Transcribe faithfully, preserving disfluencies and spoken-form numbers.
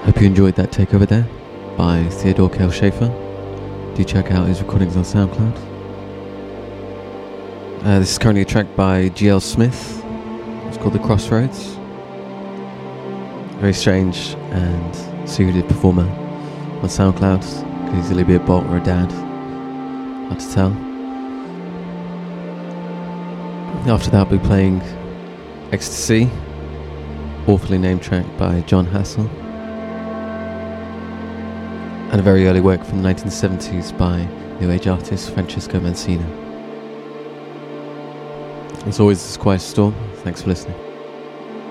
Hope you enjoyed that takeover there by Theodore K. Schaefer. Do check out his recordings on SoundCloud. Uh, this is currently a track by G L Smith. It's called The Crossroads. Very strange and secretive performer on SoundCloud. Could easily be a bot or a dad. Hard to tell. After that, I'll be playing Ecstasy, awfully named track by John Hassel, and a very early work from the nineteen seventies by New Age artist Francesco Mancina. As always, this is Quiet Storm. Thanks for listening.